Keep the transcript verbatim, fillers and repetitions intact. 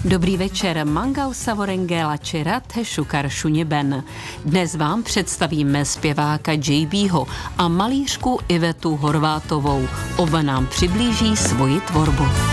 Dobrý večer, Mangau Savorengela Čerat Šukar Šuněben. Dnes vám představíme zpěváka J Bho a malířku Ivetu Horvátovou. Oba nám přiblíží svoji tvorbu.